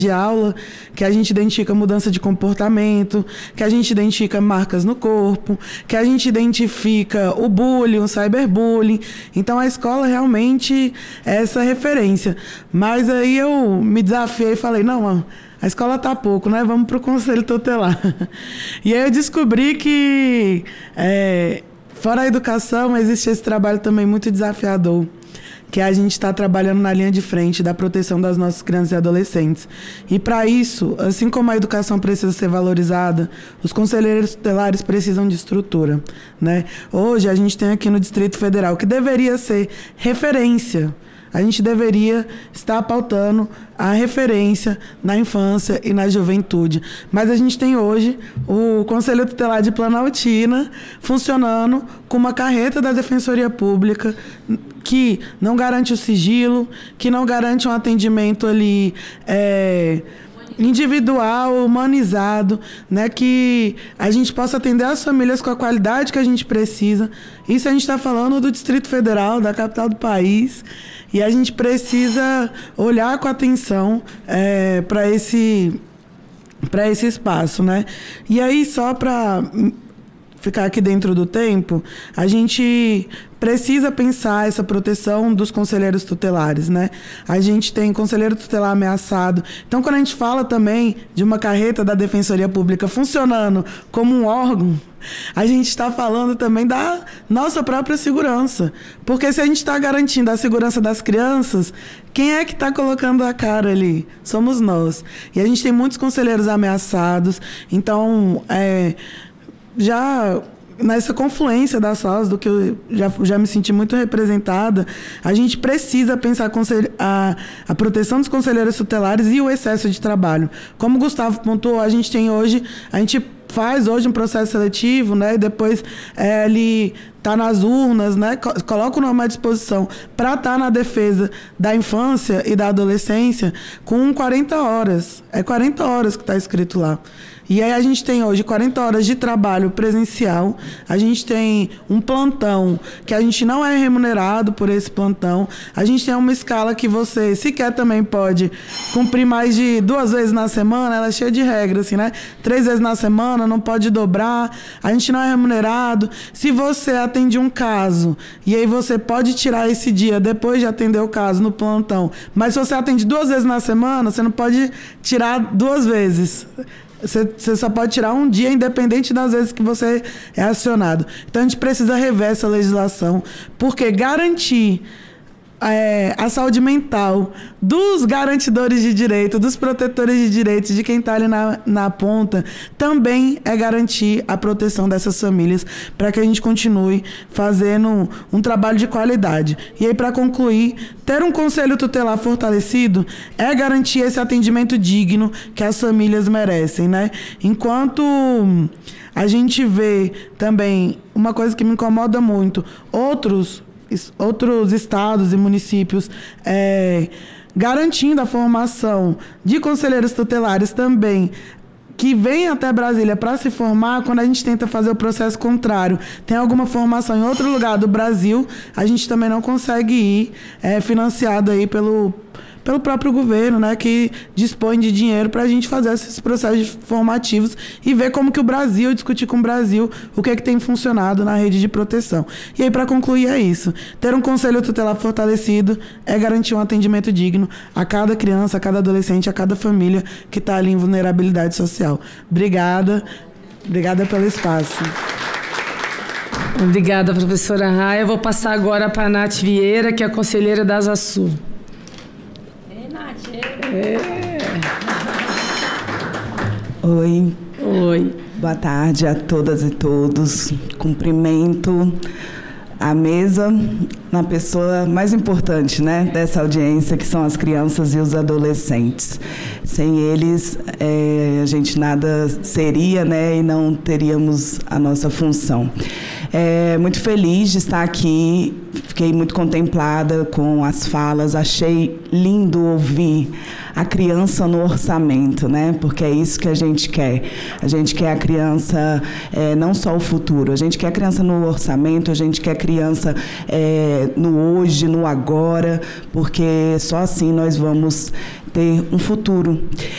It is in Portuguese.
de aula, que a gente identifica mudança de comportamento, que a gente identifica marcas no corpo, que a gente identifica o bullying, o cyberbullying. Então, a escola realmente é essa referência. Mas aí eu me desafiei e falei, não, a escola está pouco, né? Vamos para o Conselho Tutelar. E aí eu descobri que, fora a educação, existe esse trabalho também muito desafiador, que a gente está trabalhando na linha de frente da proteção das nossas crianças e adolescentes. E, para isso, assim como a educação precisa ser valorizada, os conselheiros tutelares precisam de estrutura, né? Hoje, a gente tem aqui no Distrito Federal, que deveria ser referência. A gente deveria estar pautando a referência na infância e na juventude. Mas a gente tem hoje o Conselho Tutelar de Planaltina funcionando com uma carreta da Defensoria Pública que não garante o sigilo, que não garante um atendimento ali individual, humanizado, né, que a gente possa atender as famílias com a qualidade que a gente precisa. Isso a gente está falando do Distrito Federal, da capital do país, e a gente precisa olhar com atenção para esse espaço, né? E aí, só para ficar aqui dentro do tempo, a gente precisa pensar essa proteção dos conselheiros tutelares, né? A gente tem conselheiro tutelar ameaçado. Então, quando a gente fala também de uma carreta da Defensoria Pública funcionando como um órgão, a gente está falando também da nossa própria segurança. Porque se a gente está garantindo a segurança das crianças, quem é que está colocando a cara ali? Somos nós. E a gente tem muitos conselheiros ameaçados. Então, já nessa confluência das falas, do que eu já me senti muito representada, a gente precisa pensar a proteção dos conselheiros tutelares e o excesso de trabalho. Como o Gustavo pontuou, a gente faz hoje um processo seletivo, né? E depois ele está nas urnas, né? Coloca o nome à disposição para estar na defesa da infância e da adolescência com 40 horas. É 40 horas que está escrito lá. E aí a gente tem hoje 40 horas de trabalho presencial, a gente tem um plantão que a gente não é remunerado por esse plantão, a gente tem uma escala que você sequer também pode cumprir mais de 2 vezes na semana, ela é cheia de regras, assim, né? 3 vezes na semana, não pode dobrar, a gente não é remunerado. Se você atende um caso, e aí você pode tirar esse dia depois de atender o caso no plantão, mas se você atende 2 vezes na semana, você não pode tirar 2 vezes. Você só pode tirar um dia, independente das vezes que você é acionado. Então, a gente precisa rever essa legislação, porque garantir a saúde mental dos garantidores de direito, dos protetores de direitos, de quem está ali na ponta, também é garantir a proteção dessas famílias, para que a gente continue fazendo um trabalho de qualidade. E aí, para concluir, ter um conselho tutelar fortalecido é garantir esse atendimento digno que as famílias merecem, né? Enquanto a gente vê também uma coisa que me incomoda muito, outros estados e municípios garantindo a formação de conselheiros tutelares também, que vêm até Brasília para se formar. Quando a gente tenta fazer o processo contrário, tem alguma formação em outro lugar do Brasil, a gente também não consegue ir financiado aí pelo próprio governo, né, que dispõe de dinheiro para a gente fazer esses processos formativos e ver como que o Brasil, discutir com o Brasil o que é que tem funcionado na rede de proteção. E aí, para concluir, é isso. Ter um conselho tutelar fortalecido é garantir um atendimento digno a cada criança, a cada adolescente, a cada família que está ali em vulnerabilidade social. Obrigada pelo espaço. Obrigada, professora Raia. Eu vou passar agora para a Nath Vieira, que é a conselheira da Asa Sul. Oi. Boa tarde a todas e todos. Cumprimento a mesa na pessoa mais importante, né, dessa audiência, que são as crianças e os adolescentes. Sem eles, a gente nada seria, né, e não teríamos a nossa função. Muito feliz de estar aqui, fiquei muito contemplada com as falas, achei lindo ouvir a criança no orçamento, né? Porque é isso que a gente quer. A gente quer a criança, não só o futuro, a gente quer a criança no orçamento, a gente quer a criança no hoje, no agora, porque só assim nós vamos ter um futuro.